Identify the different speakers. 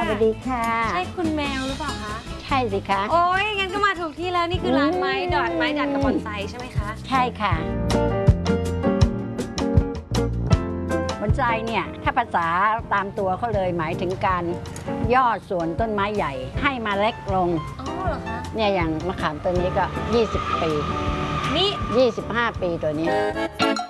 Speaker 1: สวัสดีค่ะ
Speaker 2: ใช่คุณแมวหรือเปล่าคะ
Speaker 1: ใช่สิคะ
Speaker 2: โอ้ยงั้นก็มาถูกที่แล้วนี่คือร้านไม้ดอดกับบอนไซใช่ไหมคะ
Speaker 1: ใช่ค่ะบอนไซเนี่ยถ้าภาษาตามตัวเขาเลยหมายถึงการย่อส่วนต้นไม้ใหญ่ให้มาเล็กลง
Speaker 2: อ๋อเหรอคะ
Speaker 1: เนี่ยอย่างมะขามตัวนี้ก็20 ปี
Speaker 2: นี่
Speaker 1: 25 ปีตัวนี้